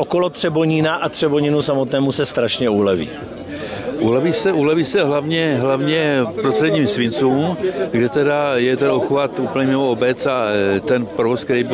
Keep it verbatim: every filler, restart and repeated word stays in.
okolo Třebonína a Třebonínu samotnému se strašně uleví. Uleví se, uleví se hlavně, hlavně prostředním Svincům, kde teda je ten obchvat úplně mimo obec a ten provoz, který byl